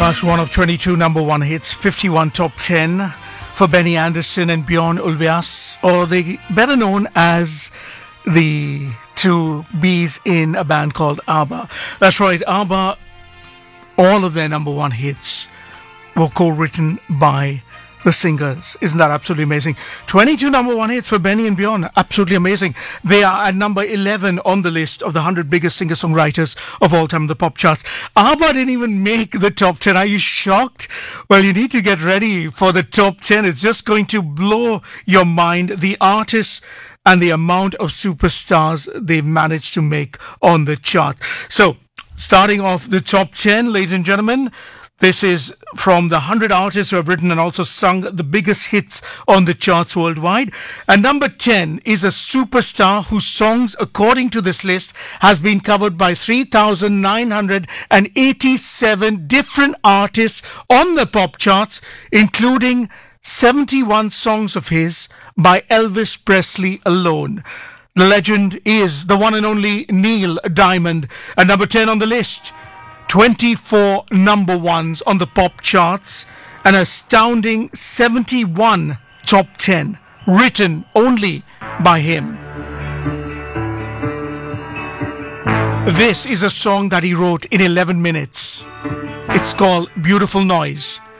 First one of 22 number one hits, 51 top 10 for Benny Andersson and Bjorn Ulvaeus, or they better known as the two Bs in a band called ABBA. That's right, ABBA, all of their number one hits were co-written by the singers. Isn't that absolutely amazing? 22 number one hits for Benny and Bjorn. Absolutely amazing. They are at number 11 on the list of the 100 biggest singer-songwriters of all time in the pop charts. ABBA didn't even make the top 10. Are you shocked? Well, you need to get ready for the top 10. It's just going to blow your mind. The artists and the amount of superstars they've managed to make on the chart. So, starting off the top 10, ladies and gentlemen, this is from the 100 artists who have written and also sung the biggest hits on the charts worldwide. And number 10 is a superstar whose songs, according to this list, has been covered by 3,987 different artists on the pop charts, including 71 songs of his by Elvis Presley alone. The legend is the one and only Neil Diamond. And number 10 on the list, 24 number ones on the pop charts, an astounding 71 top 10 written only by him. This is a song that he wrote in 11 minutes. It's called Beautiful Noise.